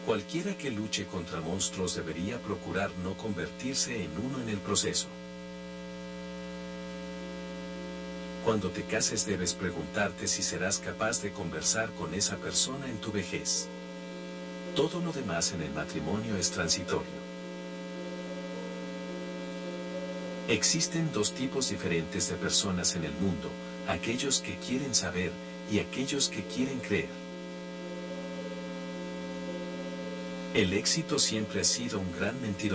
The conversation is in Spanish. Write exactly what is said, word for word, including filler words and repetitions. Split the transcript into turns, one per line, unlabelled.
Cualquiera que luche contra monstruos debería procurar no convertirse en uno en el proceso. Cuando te cases debes preguntarte si serás capaz de conversar con esa persona en tu vejez. Todo lo demás en el matrimonio es transitorio. Existen dos tipos diferentes de personas en el mundo, aquellos que quieren saber y aquellos que quieren creer. El éxito siempre ha sido un gran mentiroso.